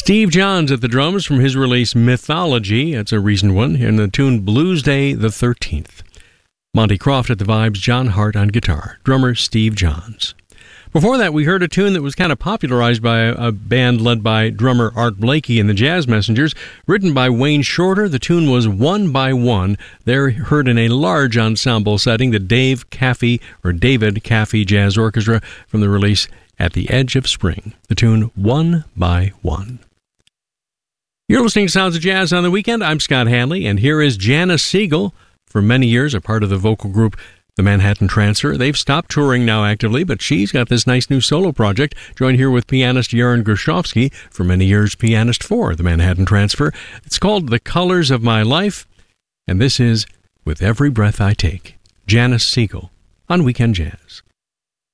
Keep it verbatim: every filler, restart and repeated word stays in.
Steve Johns at the drums from his release Mythology. That's a recent one. And the tune Blues Day the thirteenth. Monty Croft at the vibes, John Hart on guitar. Drummer Steve Johns. Before that, we heard a tune that was kind of popularized by a, a band led by drummer Art Blakey and the Jazz Messengers, written by Wayne Shorter. The tune was One by One. They're heard in a large ensemble setting, the Dave Caffey, or David Caffey Jazz Orchestra, from the release At the Edge of Spring. The tune One by One. You're listening to Sounds of Jazz on the Weekend. I'm Scott Hanley, and here is Janice Siegel. For many years, a part of the vocal group The Manhattan Transfer. They've stopped touring now actively, but she's got this nice new solo project. Joined here with pianist Yaron Gershovsky, for many years pianist for The Manhattan Transfer. It's called The Colors of My Life, and this is With Every Breath I Take. Janice Siegel on Weekend Jazz.